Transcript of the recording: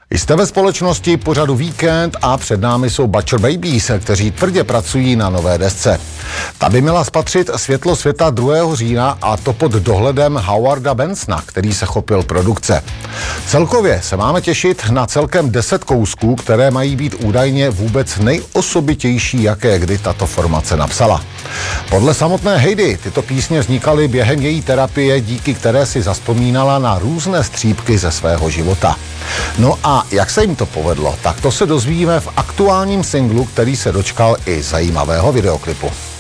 Jste ve společnosti pořadu Víkend a před námi jsou Butcher Babies, kteří tvrdě pracují na nové desce. Ta by měla spatřit světlo světa 2. října a to pod dohledem Howarda Bensona, který se chopil produkce. Celkově se máme těšit na celkem 10 kousků, které mají být údajně vůbec nejosobitější, jaké kdy tato formace napsala. Podle samotné Heidi tyto písně vznikaly během její terapie, díky které si zazpomínala na různé střípky ze svého života. No a jak se jim to povedlo, tak to se dozvíme v aktuálním singlu, který se dočkal i zajímavého videoklipu.